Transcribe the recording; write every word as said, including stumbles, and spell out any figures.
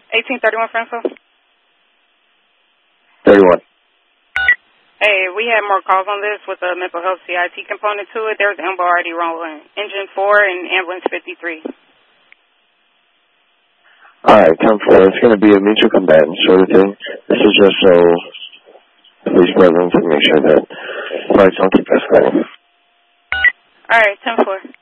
eighteen thirty-one Francisco. thirty-one. Hey, we had more calls on this with the mental health C I T component to it. There's an M B O already rolling. Engine four and ambulance fifty-three. Alright, ten four. It's going to be a mutual combatant sort of thing. This is just so police presence to make sure that flights don't keep escalating. Alright, ten four.